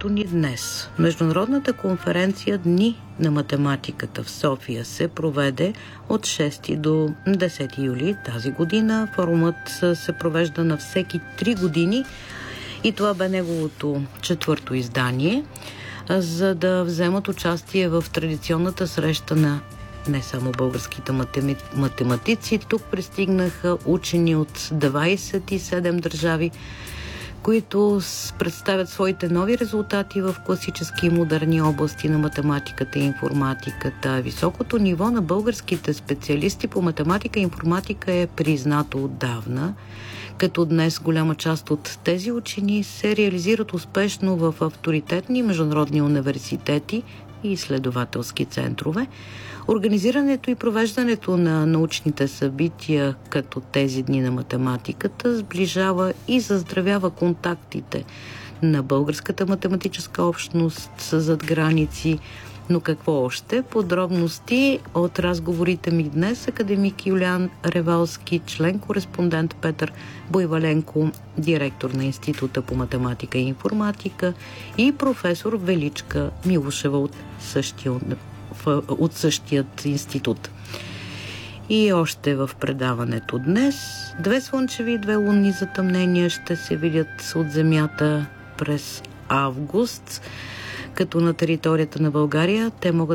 предаването ни днес. Международната конференция Дни на математиката в София се проведе от 6 до 10 юли тази година. Форумът се провежда на всеки 3 години и това бе неговото 4-то издание, за да вземат участие в традиционната среща на не само българските математици. Тук пристигнаха учени от 27 държави, които представят своите нови резултати в класически и модерни области на математиката и информатиката. Високото ниво на българските специалисти по математика и информатика е признато отдавна, като днес голяма част от тези учени се реализират успешно в авторитетни международни университети и изследователски центрове. Организирането и провеждането на научните събития, като тези дни на математиката, сближава и заздравява контактите на българската математическа общност зад граници. Но какво още? Подробности от разговорите ми днес академик Юлиан Ревалски, член-кореспондент Петър Бойваленко, директор на Института по математика и информатика, и професор Величка Милушева от същият институт. И още в предаването днес 2 слънчеви и 2 лунни затъмнения ще се видят от Земята през август, като на територията на България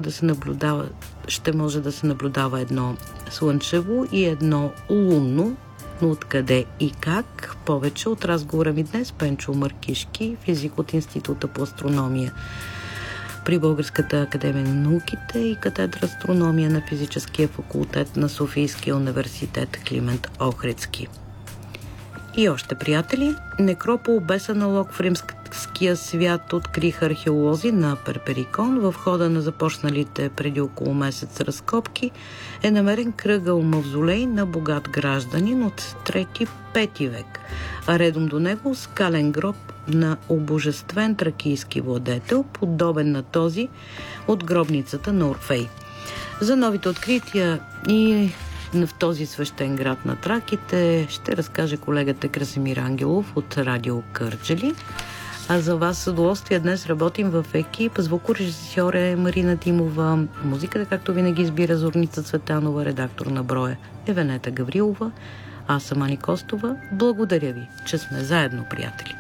ще може да се наблюдава едно слънчево и едно лунно, но откъде и как? Повече от разговора ми днес Пенчо Маркишки, физик от Института по астрономия при Българската академия на науките и катедра астрономия на физическия факултет на Софийския университет Климент Охридски. И още, приятели, некропол без аналог в римския свят откриха археолози на Перперикон. В хода на започналите преди около месец разкопки е намерен кръгъл мавзолей на богат гражданин от 3-5 век, а редом до него скален гроб на обожествен тракийски владетел, подобен на този от гробницата на Орфей. За новите открития и в този свещен град на траките ще разкаже колегата Красимир Ангелов от Радио Кърджали. А за вас с удоволствие днес работим в екип. Звукорежисьор е Марина Тимова. Музиката, както винаги, избира Зорница Цветанова, редактор на броя е Венета Гаврилова. Аз съм Ани Костова. Благодаря ви, че сме заедно, приятели.